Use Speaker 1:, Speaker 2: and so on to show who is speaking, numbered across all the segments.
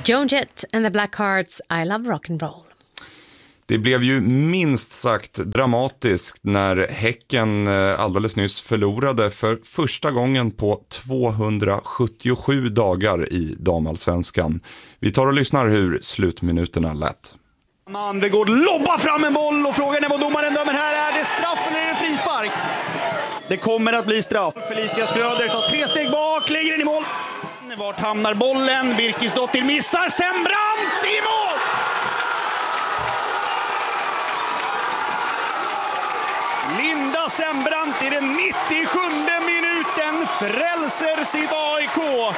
Speaker 1: Joan Jett and the Blackhearts, I Love Rock'n'Roll.
Speaker 2: Det blev ju minst sagt dramatiskt när Häcken alldeles nyss förlorade för första gången på 277 dagar i damallsvenskan. Vi tar och lyssnar hur slutminuterna lät.
Speaker 3: Manvegård lobbar fram en boll och frågan är vad domaren dömer här. Är det straff eller är det frispark? Det kommer att bli straff. Felicia Skröder tar 3 steg bak, lägger den i mål. Vart hamnar bollen? Birkisdottir missar, Sembrant i mål! Linda Sembrant i den 97:e minuten frälser sitt AIK.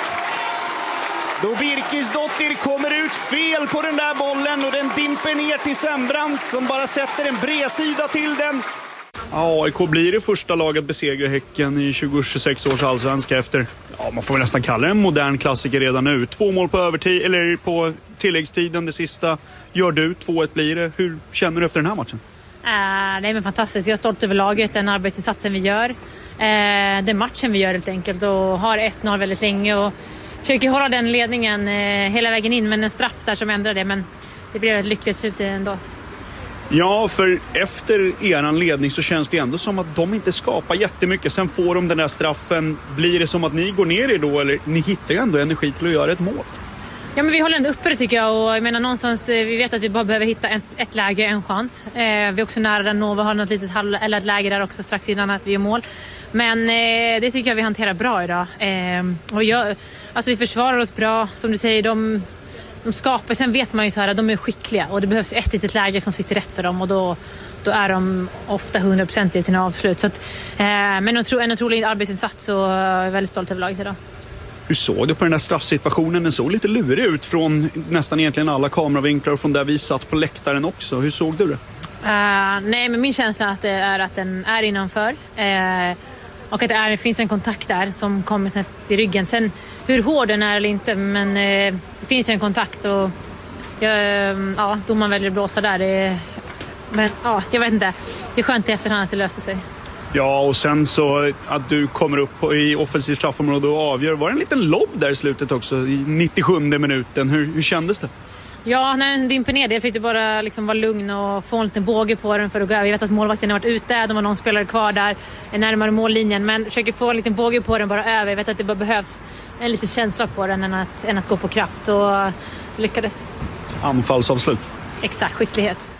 Speaker 3: Då Birkisdottir kommer ut fel på den där bollen och den dimper ner till Sembrant som bara sätter en bredsida till den. AIK blir det första laget besegra Häcken i 2026 års allsvenska efter, man får väl nästan kalla det en modern klassiker redan nu. 2 mål på övertid, eller på tilläggstiden, det sista gör du, 2-1 blir det. Hur känner du efter den här matchen?
Speaker 4: Det är fantastiskt. Jag är stolt över laget, den arbetsinsatsen vi gör. Den matchen vi gör helt enkelt och har 1-0 väldigt länge och försöker hålla den ledningen hela vägen in, men en straff där som ändrar det, men det blev ett lyckligt slut ändå. Ja, för efter eran ledning så känns det ändå som att de inte skapar jättemycket. Sen får de den där straffen. Blir det som att ni går ner er då, eller ni hittar ju ändå energi till att göra ett mål? Ja, men vi håller ändå uppe det tycker jag, och jag menar någonstans, vi vet att vi bara behöver hitta ett läge, en chans. Vi är också nära den, Nova har något litet eller ett läge där också strax innan att vi gör mål. Men det tycker jag vi hanterar bra idag. Och vi försvarar oss bra, som du säger, de skapar, sen vet man ju så här att de är skickliga och det behövs ett litet läge som sitter rätt för dem och då är de ofta 100% i sina avslut. Så att, men en otrolig arbetsinsats och jag är väldigt stolt över laget idag.
Speaker 3: Hur såg du på den där straffsituationen? Den såg lite lurig ut från nästan egentligen alla kameravinklar och från där vi satt på läktaren också. Hur såg du det?
Speaker 4: Nej, men min känsla är att den är innanför. Och att det finns en kontakt där som kommer snett i ryggen. Sen hur hård den är eller inte, men det finns ju en kontakt och domaren väljer att blåsa där. Men jag vet inte. Det är skönt i efterhand att det löser sig.
Speaker 3: Ja, och sen så att du kommer upp i offensiv straffområde och avgör. Var det en liten lobb där i slutet också i 97:e minuten? Hur kändes det?
Speaker 4: Ja, när den dimper ner, jag fick du bara liksom vara lugn och få en liten båge på den för att gå över. Jag vet att målvakten har varit ute, de har någon spelare kvar där närmare mållinjen, men försöker få en liten båge på den bara över. Jag vet att det bara behövs en liten känsla på den än att gå på kraft, och lyckades.
Speaker 3: Anfallsavslut.
Speaker 4: Exakt, skicklighet.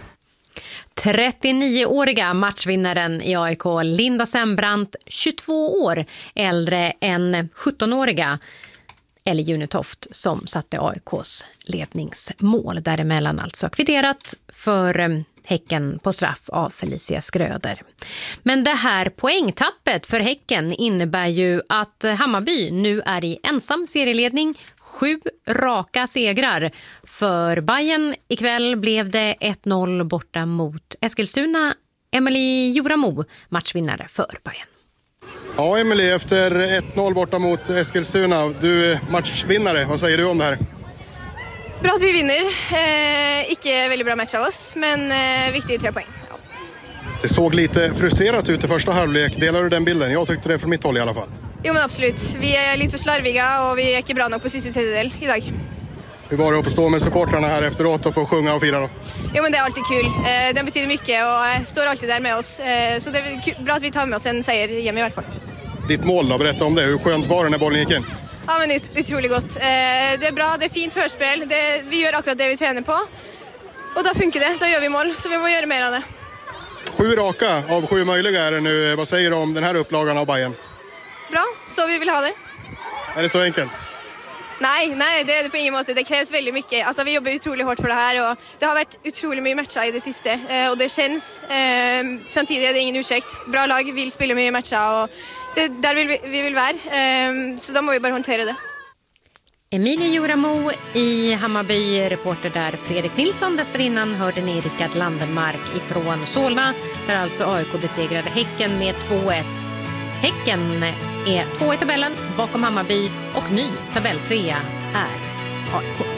Speaker 1: 39-åriga matchvinnaren i AIK, Linda Sembrant, 22 år äldre än 17-åriga Ellie Junetoft, som satte AIKs ledningsmål. Däremellan alltså kvitterat för Häcken på straff av Felicia Skröder. Men det här poängtappet för Häcken innebär ju att Hammarby nu är i ensam serieledning. 7 raka segrar. För Bayern ikväll blev det 1-0 borta mot Eskilstuna. Emelie Juramo, matchvinnare för Bayern.
Speaker 5: Ja, Emelie, efter 1-0 borta mot Eskilstuna, du är matchvinnare. Vad säger du om det här?
Speaker 6: Bra att vi vinner. Ikke väldigt bra match av oss, men viktigt 3 poäng. Ja.
Speaker 5: Det såg lite frustrerat ut i första halvlek. Delar du den bilden? Jag tyckte det från mitt håll i alla fall.
Speaker 6: Jo, men absolut. Vi är lite för slarviga och vi är inte bra nog på sista tredjedel idag.
Speaker 5: Hur var det att få stå med supportrarna här efteråt och få sjunga och fira då?
Speaker 6: Jo, men det är alltid kul. Den betyder mycket och står alltid där med oss. Så det är bra att vi tar med oss en seger hemma i alla fall.
Speaker 5: Ditt mål då, berätta om det. Hur skönt var det när bollen gick in?
Speaker 6: Ja, men otroligt gott. Det är bra, det är fint förspel. Vi gör akkurat det vi tränar på. Och då funkar det, då gör vi mål. Så vi måste göra mer av det.
Speaker 5: 7 raka av 7 möjliga är det nu. Vad säger du om den här upplagan av Bayern?
Speaker 6: Bra, så vi vill ha det.
Speaker 5: Är det så enkelt?
Speaker 6: Nej, det är det på ingen måte. Det krävs väldigt mycket. Alltså, vi jobbar otroligt hårt för det här och det har varit otroligt mycket matcher i det sista. Och det känns, samtidigt är det ingen ursäkt. Bra lag vill spela mycket matcher och det där vi vill vara. Så då måste vi bara hantera det.
Speaker 1: Emilia Juramo i Hammarby, reporter där Fredrik Nilsson. Dessförinnan hörde ni Rickard Landenmark ifrån Solna, där alltså AIK besegrade Häcken med 2-1. Häcken är 2 i tabellen bakom Hammarby och ny tabelltrea är AIK.